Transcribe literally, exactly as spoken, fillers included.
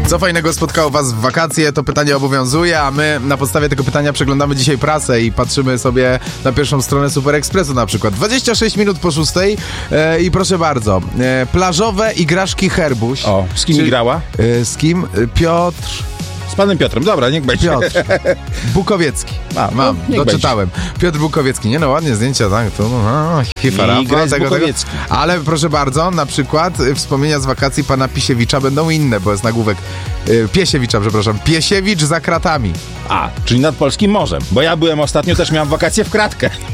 Co fajnego spotkało was w wakacje? To pytanie obowiązuje, a my na podstawie tego pytania przeglądamy dzisiaj prasę i patrzymy sobie na pierwszą stronę Super Expressu na przykład. dwadzieścia sześć minut po szóstej e, i proszę bardzo, e, plażowe igraszki Herbuś. O, z kim Czy, grała? E, z kim? E, Piotr... Z panem Piotrem, dobra, niech będzie. Piotr Bukowiecki. A, Mam, no, doczytałem. Będzie. Piotr Bukowiecki. Nie no, ładnie zdjęcia, tak? To no, hifara. Tego, tego. Ale proszę bardzo, na przykład y, wspomnienia z wakacji pana Pisiewicza będą inne, bo jest nagłówek y, Piesiewicza, przepraszam. Piesiewicz za kratami. A, czyli nad polskim morzem. Bo ja byłem ostatnio, też miałem wakacje w kratkę.